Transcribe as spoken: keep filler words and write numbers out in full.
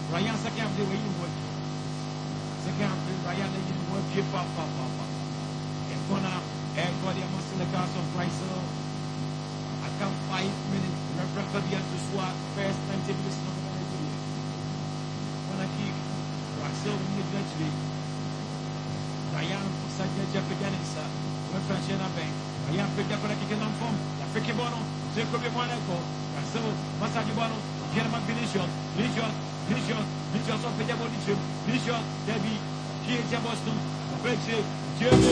Ryan second the way you work. Second Ryan the you work keep up up up up. It's gonna air for the muscle the cast of Christ. I come five minutes. Reverend Fabian to swat first time to listen to what I do. When I keep Brazil eventually. Ryan Sajja Jeffrey Ganisa. When Franchina Bank. Ryan picked up a kick in from the Friki Bono. Jacob Monaco. Brazil Massage Bono. German Vinicius. Vinicius. Vinicius. Vinicius of the Jabonichum. Vinicius. Debbie. Here Jaboston. Bridge.